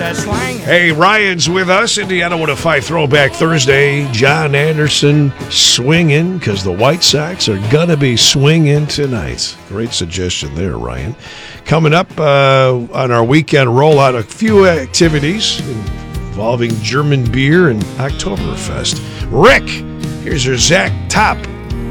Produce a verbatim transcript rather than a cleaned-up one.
that swing. Hey, Ryan's with us. Indiana one oh five Throwback Thursday. John Anderson swinging because the White Sox are going to be swinging tonight. Great suggestion there, Ryan. Coming up uh, on our weekend rollout, a few activities involving German beer and Oktoberfest. Rick, here's your Zach Top